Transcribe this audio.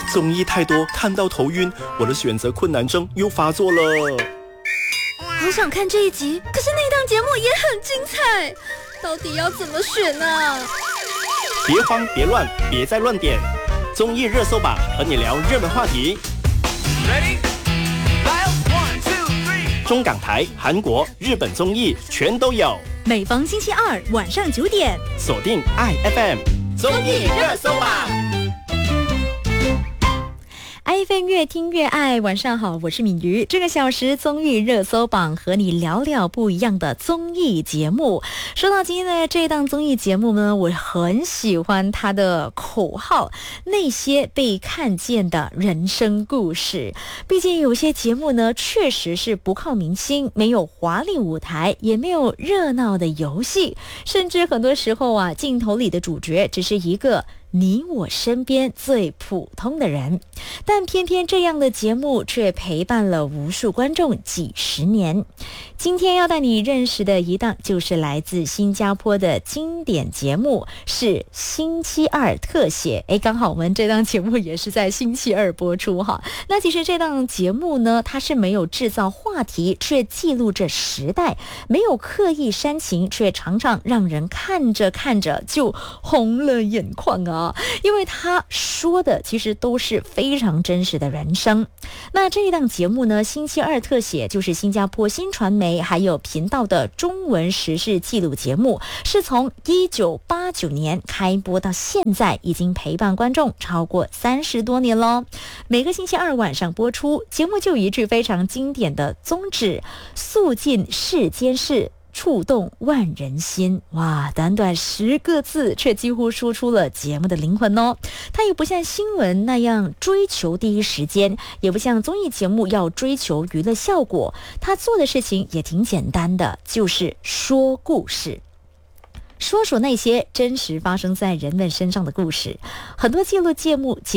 综艺太多，看到头晕，我的选择困难症又发作了。 好想看这一集，可是那档节目也很精彩，到底要怎么选呢？ 别慌别乱，别再乱点，综艺热搜榜和你聊热门话题。Ready? 中港台、韩国、日本综艺全都有。 每逢星期二晚上9点， 锁定爱 FM 综艺热搜榜。 iFM 越听越爱，晚上好，我是敏瑜。这个小时综艺热搜榜和你聊聊不一样的综艺节目。说到今天的这档综艺节目呢，我很喜欢它的口号，那些被看见的人生故事。毕竟有些节目呢，确实是不靠明星，没有华丽舞台，也没有热闹的游戏，甚至很多时候啊，镜头里的主角只是一个你我身边最普通的人，但偏偏这样的节目却陪伴了无数观众几十年。今天要带你认识的一档就是来自新加坡的经典节目，是星期二特写。刚好我们这档节目也是在星期二播出哈。那其实这档节目呢，它是没有制造话题，却记录着时代，没有刻意煽情，却常常让人看着看着就红了眼眶啊。因为他说的其实都是非常真实的人生。那这一档节目呢，星期二特写就是新加坡新传媒还有频道的中文时事记录节目，是从1989年开播到现在，已经陪伴观众超过30多年咯。每个星期二晚上播出，节目就有一句非常经典的宗旨：肃静世间事，触动万人心。哇，短短10个字却几乎说出了节目的灵魂哦。它也不像新闻那样追求第一时间，也不像综艺节目要追求娱乐效果，它做的事情也挺简单的，就是说故事，说说那些真实发生在人们身上的故事。很多记录节目